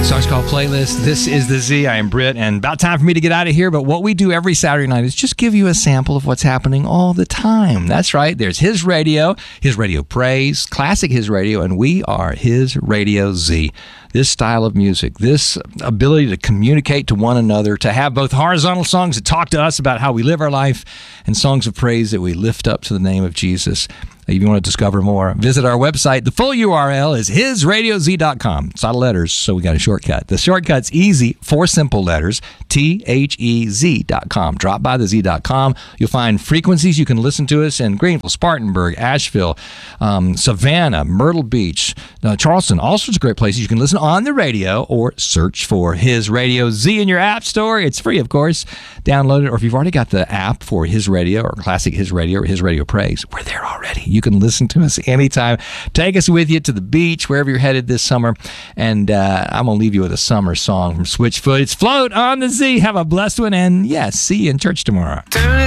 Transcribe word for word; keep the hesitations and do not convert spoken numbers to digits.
Song's called Playlist. This is the Z. I am Britt, and about time for me to get out of here. But what we do every Saturday night is just give you a sample of what's happening all the time. That's right. There's His Radio, His Radio Praise, Classic His Radio, and we are His Radio Z. This style of music, this ability to communicate to one another, to have both horizontal songs that talk to us about how we live our life and songs of praise that we lift up to the name of Jesus. If you want to discover more, visit our website. The full U R L is his radio z dot com. It's a lot of letters, so we got a shortcut. The shortcut's easy, four simple letters, T H E Z dot com. Drop by the Z dot com. You'll find frequencies you can listen to us in Greenville, Spartanburg, Asheville, um, Savannah, Myrtle Beach, uh, Charleston, all sorts of great places you can listen on the radio or search for His Radio Z in your app store. It's free, of course. Download it, or if you've already got the app for His Radio or Classic His Radio or His Radio Praise, we're there already. You can listen to us anytime. Take us with you to the beach, wherever you're headed this summer. And uh, I'm going to leave you with a summer song from Switchfoot. It's Float on the Z. Have a blessed one. And yes, see you in church tomorrow.